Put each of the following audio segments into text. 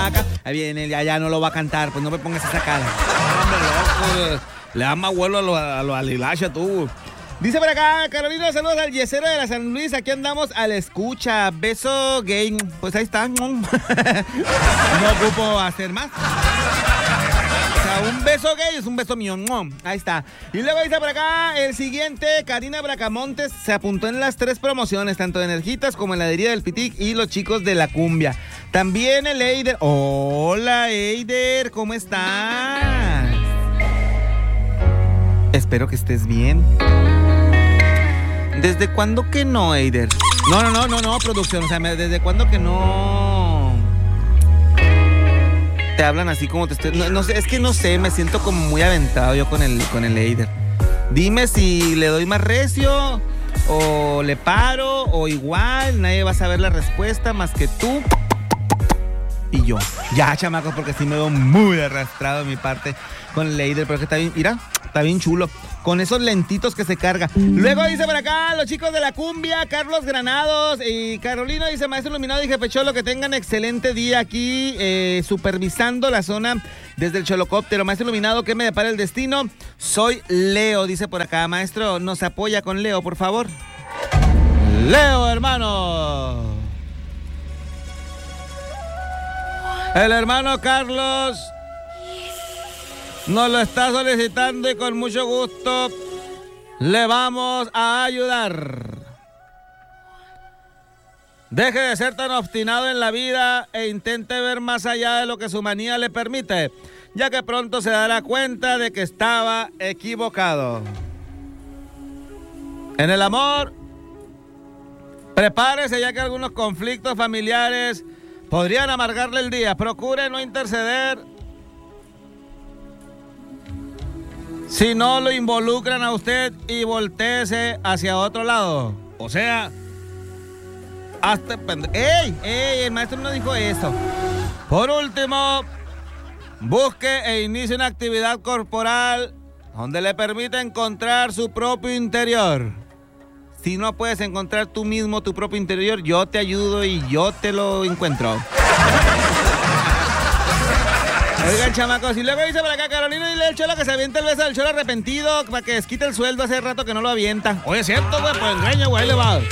Ahí viene, ya no lo va a cantar, pues no me pongas esa cara. Hombre, loco, le da más vuelo a los Alilasha, tú. Dice por acá, Carolina, saludos al yesero de la San Luis, aquí andamos al escucha, beso gay, pues ahí está, no ocupo hacer más. O sea, un beso gay es un beso mío, ahí está. Y luego dice por acá, el siguiente, Karina Bracamontes, se apuntó en las 3 promociones, tanto de Energitas como en la heladería del Pitic y los chicos de la cumbia. También el Eider, hola Eider, ¿cómo estás? Espero que estés bien. ¿Desde cuándo que no, Eider? No, producción. O sea, ¿desde cuándo que no te hablan así como te estoy? No sé, es que no sé, me siento como muy aventado yo con el Eider. Dime si le doy más recio, o le paro, o igual, nadie va a saber la respuesta más que tú y yo. Ya, chamacos, porque sí me veo muy arrastrado de mi parte con el Eider, pero es que está bien, mira, está bien chulo. Con esos lentitos que se carga. Luego dice por acá, los chicos de la cumbia, Carlos Granados y Carolina, dice Maestro Iluminado y Jefe Cholo, que tengan excelente día aquí, supervisando la zona desde el Cholocóptero. Maestro Iluminado, ¿qué me depara el destino? Soy Leo, dice por acá. Maestro, nos apoya con Leo, por favor. Leo, hermano. El hermano Carlos nos lo está solicitando y con mucho gusto le vamos a ayudar. Deje de ser tan obstinado en la vida e intente ver más allá de lo que su manía le permite, ya que pronto se dará cuenta de que estaba equivocado. En el amor, prepárese, ya que algunos conflictos familiares podrían amargarle el día. Procure no interceder si no lo involucran a usted y voltéese hacia otro lado. O sea, hasta ¡Ey! El maestro no dijo eso. Por último, busque e inicie una actividad corporal donde le permita encontrar su propio interior. Si no puedes encontrar tú mismo tu propio interior, yo te ayudo y yo te lo encuentro. Oigan, chamacos, y luego dice por acá, Carolina, dile al Cholo que se avienta el beso del Cholo arrepentido para que desquite el sueldo, hace rato que no lo avienta. Oye, cierto, güey, pues engaña, güey, ahí le va.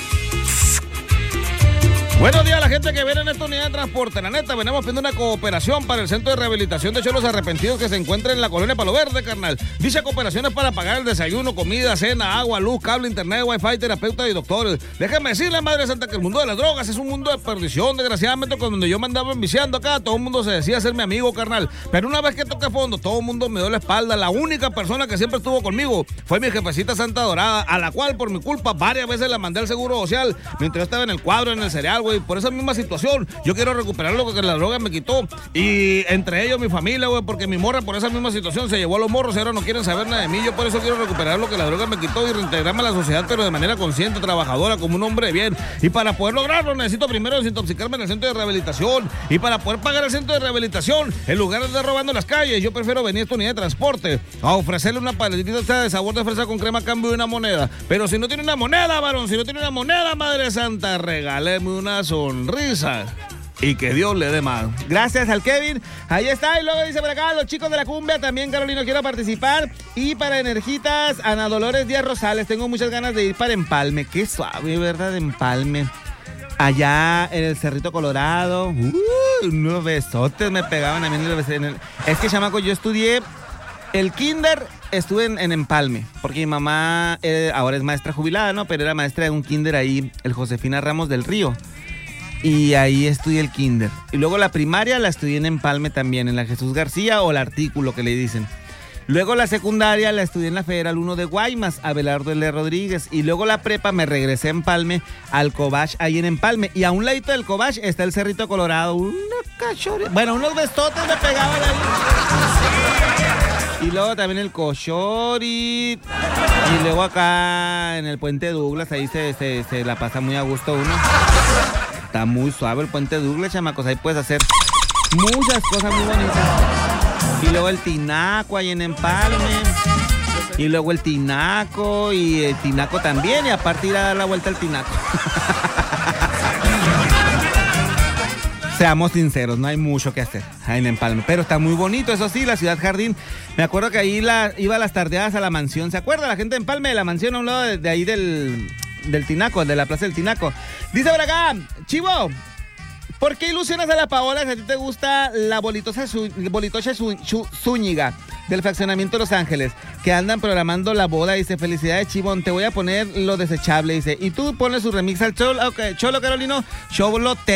Buenos días a la gente que viene en esta unidad de transporte. La neta, venimos pidiendo una cooperación para el Centro de Rehabilitación de Cholos Arrepentidos que se encuentra en la colonia Palo Verde, carnal. Dicha cooperación es para pagar el desayuno, comida, cena, agua, luz, cable, internet, wifi, terapeutas y doctores. Déjenme decirle, Madre Santa, que el mundo de las drogas es un mundo de perdición. Desgraciadamente, cuando yo me andaba enviciando acá, todo el mundo se decía ser mi amigo, carnal. Pero una vez que toqué fondo, todo el mundo me dio la espalda. La única persona que siempre estuvo conmigo fue mi jefecita Santa Dorada, a la cual, por mi culpa, varias veces la mandé al Seguro Social mientras yo estaba en el cuadro, en el cereal, güey. Por esa misma situación, yo quiero recuperar lo que la droga me quitó. Y entre ellos mi familia, güey, porque mi morra por esa misma situación se llevó a los morros y ahora no quieren saber nada de mí. Yo por eso quiero recuperar lo que la droga me quitó y reintegrarme a la sociedad, pero de manera consciente, trabajadora, como un hombre de bien. Y para poder lograrlo, necesito primero desintoxicarme en el centro de rehabilitación. Y para poder pagar el centro de rehabilitación, en lugar de estar robando las calles, yo prefiero venir a esta unidad de transporte a ofrecerle una paletita de sabor de fresa con crema a cambio de una moneda. Pero si no tiene una moneda, varón, si no tiene una moneda, Madre Santa, regáleme una sonrisa y que Dios le dé más. Gracias al Kevin. Ahí está. Y luego dice por acá, los chicos de la cumbia también, Carolina, quiero participar. Y para Energitas, Ana Dolores Díaz Rosales, tengo muchas ganas de ir para Empalme. Qué suave, ¿verdad? Empalme. Allá en el Cerrito Colorado. Unos besotes me pegaban a mí en el... Es que, chamaco, yo estudié el kinder, estuve en Empalme, porque mi mamá ahora es maestra jubilada, ¿no? Pero era maestra de un kinder ahí, el Josefina Ramos del Río. Y ahí estudié el kinder. Y luego la primaria la estudié en Empalme también, en la Jesús García o el Artículo que le dicen. Luego la secundaria la estudié en la Federal 1 de Guaymas, Abelardo L. Rodríguez. Y luego la prepa me regresé a Empalme, al Cobach, ahí en Empalme. Y a un ladito del Cobach está el Cerrito Colorado. Una cachorra. Bueno, unos bestotes me pegaban ahí. Y luego también el Cochori. Y luego acá en el Puente Douglas, ahí se la pasa muy a gusto uno. Está muy suave el Puente Douglas, chamacos. Ahí puedes hacer muchas cosas muy bonitas. Y luego el Tinaco ahí en Empalme. Y luego el Tinaco y el Tinaco también. Y aparte ir a dar la vuelta al Tinaco. Seamos sinceros, no hay mucho que hacer ahí en Empalme, pero está muy bonito, eso sí, la ciudad jardín. Me acuerdo que ahí iba a las tardeadas a la mansión. ¿Se acuerda la gente de Empalme de la mansión a un lado de ahí del Tinaco, de la Plaza del Tinaco? Dice por acá, Chivo, ¿por qué ilusionas a la Paola si a ti te gusta la bolitocha Zúñiga del fraccionamiento Los Ángeles, que andan programando la boda? Dice, felicidades, Chivón, te voy a poner lo desechable, dice, y tú pones su remix al Cholo, okay, Cholo Carolino, Cholo